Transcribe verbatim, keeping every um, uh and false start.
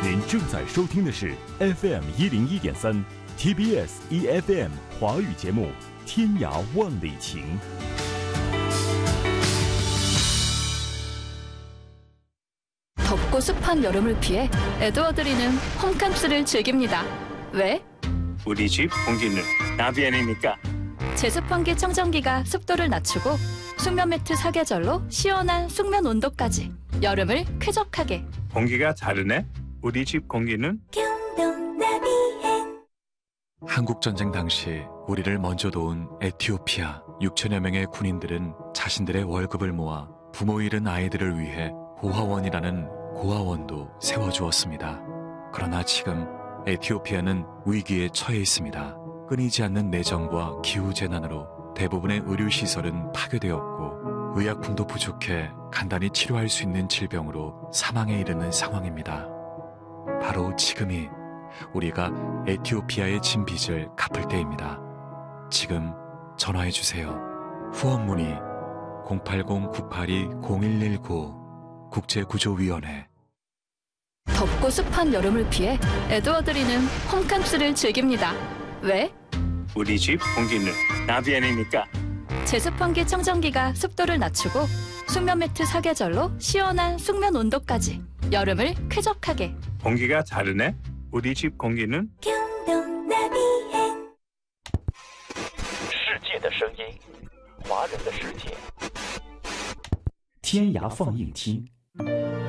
您正在收听的是 F M 一零一点三 T B S E F M 华语节目《天涯万里情》。 덥고 습한 여름을 피해 에드워드리는 홈캠프를 즐깁니다. 왜? 우리 집 공기는 나비엔이니까. 제습 환기 청정기가 습도를 낮추고 숙면 매트 사계절로 시원한 숙면 온도까지 여름을 쾌적하게. 공기가 다르네. 우리 집 공기는 경동 나비엔. 한국전쟁 당시 우리를 먼저 도운 에티오피아 육천여 명의 군인들은 자신들의 월급을 모아 부모 잃은 아이들을 위해 고아원이라는 고아원도 세워주었습니다. 그러나 지금 에티오피아는 위기에 처해 있습니다. 끊이지 않는 내전과 기후재난으로 대부분의 의료시설은 파괴되었고 의약품도 부족해 간단히 치료할 수 있는 질병으로 사망에 이르는 상황입니다. 바로 지금이 우리가 에티오피아에 진 빚을 갚을 때입니다. 지금 전화해주세요. 후원 문의 공팔공 구팔이 공일일구 국제구조위원회. 덥고 습한 여름을 피해 에드워드리는 홈캠프를 즐깁니다. 왜? 우리 집 공기는 나비엔이니까. 제습 환기 청정기가 습도를 낮추고 숙면 매트 사계절로 시원한 숙면 온도까지 여름을 쾌적하게. 공기가 다르네. 우리 집 공기는 경동 나비엔. 世界的声音，华人的世界。 天涯放映厅。